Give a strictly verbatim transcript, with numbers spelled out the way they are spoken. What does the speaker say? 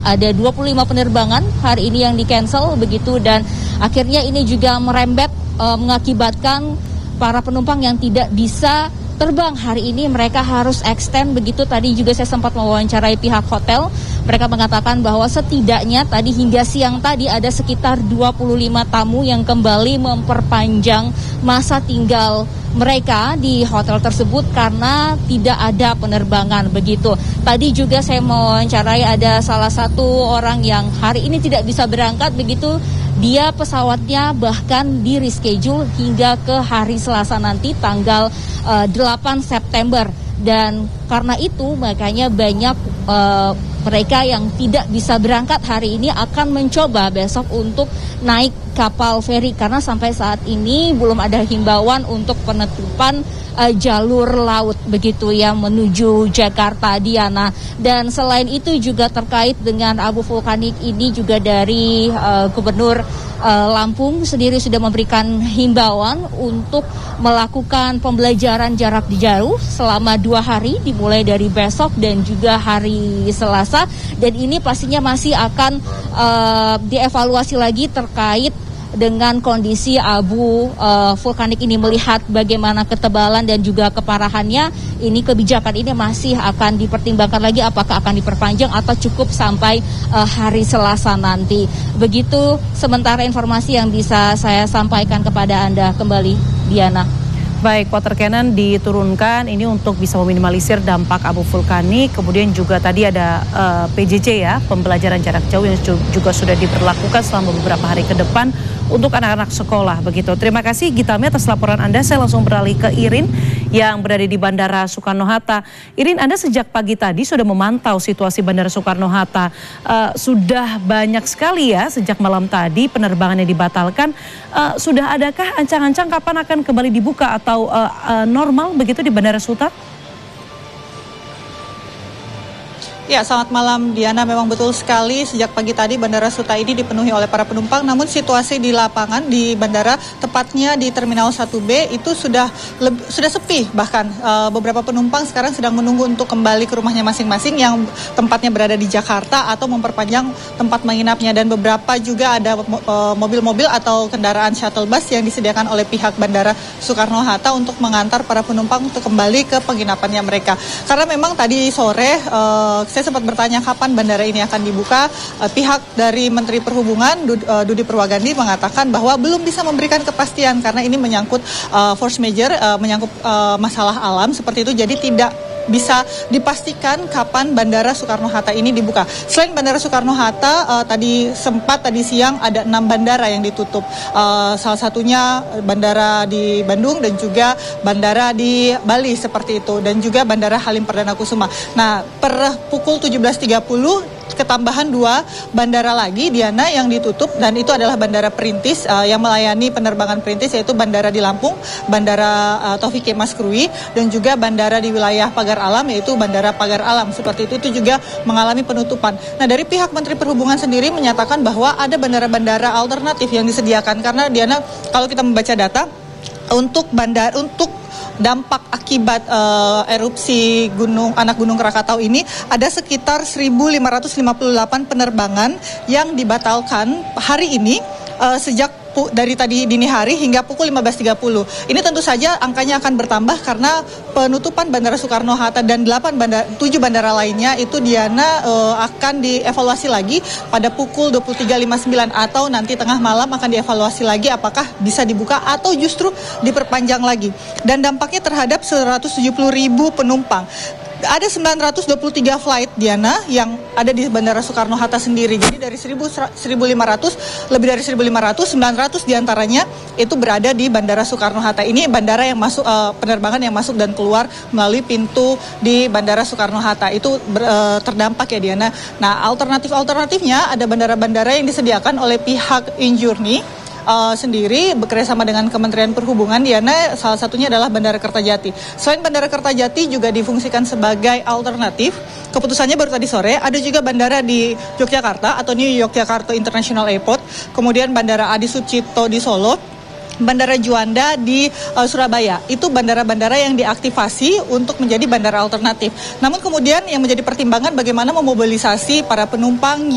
Ada dua puluh lima penerbangan hari ini yang di-cancel begitu, dan akhirnya ini juga merembet e, mengakibatkan para penumpang yang tidak bisa terbang hari ini mereka harus extend begitu. Tadi juga saya sempat mewawancarai pihak hotel. Mereka mengatakan bahwa setidaknya tadi hingga siang tadi ada sekitar dua puluh lima tamu yang kembali memperpanjang masa tinggal mereka di hotel tersebut karena tidak ada penerbangan begitu. Tadi juga saya mewawancarai ada salah satu orang yang hari ini tidak bisa berangkat begitu. Dia pesawatnya bahkan di reschedule hingga ke hari Selasa nanti tanggal uh, delapan September. Dan karena itu makanya banyak uh, mereka yang tidak bisa berangkat hari ini akan mencoba besok untuk naik kapal feri karena sampai saat ini belum ada himbauan untuk penutupan uh, jalur laut begitu yang menuju Jakarta, Diana. Dan selain itu juga terkait dengan abu vulkanik ini juga dari uh, Gubernur uh, Lampung sendiri sudah memberikan himbauan untuk melakukan pembelajaran jarak jauh selama dua hari dimulai dari besok dan juga hari Selasa, dan ini pastinya masih akan uh, dievaluasi lagi terkait dengan kondisi abu uh, vulkanik ini, melihat bagaimana ketebalan dan juga keparahannya. Ini kebijakan ini masih akan dipertimbangkan lagi apakah akan diperpanjang atau cukup sampai uh, hari Selasa nanti. Begitu sementara informasi yang bisa saya sampaikan kepada Anda. Kembali Diana. Baik, water cannon diturunkan ini untuk bisa meminimalisir dampak abu vulkanik. Kemudian juga tadi ada uh, P J J ya, pembelajaran jarak jauh yang juga sudah diberlakukan selama beberapa hari ke depan untuk anak-anak sekolah begitu. Terima kasih Gitami atas laporan Anda. Saya langsung beralih ke Irin yang berada di Bandara Soekarno-Hatta. Irin, Anda sejak pagi tadi sudah memantau situasi Bandara Soekarno-Hatta. Uh, sudah banyak sekali ya sejak malam tadi penerbangan yang dibatalkan. Uh, sudah adakah ancang-ancang kapan akan kembali dibuka atau atau uh, uh, normal begitu di Bandara Suta? Ya, selamat malam Diana. Memang betul sekali sejak pagi tadi Bandara Suta ini dipenuhi oleh para penumpang. Namun situasi di lapangan di bandara, tepatnya di Terminal satu B itu sudah lebih, sudah sepi. Bahkan uh, beberapa penumpang sekarang sedang menunggu untuk kembali ke rumahnya masing-masing yang tempatnya berada di Jakarta atau memperpanjang tempat menginapnya. Dan beberapa juga ada uh, mobil-mobil atau kendaraan shuttle bus yang disediakan oleh pihak Bandara Soekarno-Hatta untuk mengantar para penumpang untuk kembali ke penginapannya mereka. Karena memang tadi sore uh, saya sempat bertanya kapan bandara ini akan dibuka. Uh, pihak dari Menteri Perhubungan Dud, uh, Dudi Purwagandi mengatakan bahwa belum bisa memberikan kepastian karena ini menyangkut uh, force majeure, uh, menyangkut uh, masalah alam seperti itu. Jadi tidak bisa dipastikan kapan Bandara Soekarno-Hatta ini dibuka. Selain Bandara Soekarno-Hatta, uh, tadi sempat tadi siang ada enam bandara yang ditutup. Uh, salah satunya bandara di Bandung dan juga bandara di Bali seperti itu, dan juga Bandara Halim Perdana Kusuma. Nah, per pukul tujuh belas tiga puluh ketambahan dua bandara lagi Diana yang ditutup, dan itu adalah Bandara Perintis uh, yang melayani penerbangan perintis, yaitu bandara di Lampung, Bandara uh, Taufik Kemas Krui, dan juga bandara di wilayah Pagar Alam yaitu Bandara Pagar Alam. Seperti itu, itu juga mengalami penutupan. Nah, dari pihak Menteri Perhubungan sendiri menyatakan bahwa ada bandara-bandara alternatif yang disediakan karena Diana, kalau kita membaca data untuk bandar untuk dampak akibat uh, erupsi gunung anak gunung Krakatau ini ada sekitar seribu lima ratus lima puluh delapan penerbangan yang dibatalkan hari ini uh, sejak pu- dari tadi dini hari hingga pukul lima belas tiga puluh. Ini tentu saja angkanya akan bertambah karena penutupan Bandara Soekarno-Hatta dan delapan bandara, tujuh bandara lainnya itu Diana uh, akan dievaluasi lagi pada pukul dua puluh tiga lima puluh sembilan atau nanti tengah malam akan dievaluasi lagi apakah bisa dibuka atau justru diperpanjang lagi. Dan dampaknya terhadap seratus tujuh puluh ribu penumpang. Ada sembilan ratus dua puluh tiga flight Diana yang ada di Bandara Soekarno-Hatta sendiri. Jadi dari seribu lima ratus, lebih dari seribu lima ratus, sembilan ratus diantaranya itu berada di Bandara Soekarno-Hatta. Ini bandara yang masuk, uh, penerbangan yang masuk dan keluar melalui pintu di Bandara Soekarno-Hatta. Itu ber, uh, terdampak ya Diana. Nah, alternatif-alternatifnya ada bandara-bandara yang disediakan oleh pihak Injourney Uh, sendiri bekerjasama dengan Kementerian Perhubungan Diana, salah satunya adalah Bandara Kertajati. Selain Bandara Kertajati juga difungsikan sebagai alternatif. Keputusannya baru tadi sore. Ada juga bandara di Yogyakarta atau New Yogyakarta International Airport, kemudian Bandara Adi Sucipto di Solo, Bandara Juanda di uh, Surabaya. Itu bandara-bandara yang diaktifasi untuk menjadi bandara alternatif. Namun kemudian yang menjadi pertimbangan bagaimana memobilisasi para penumpang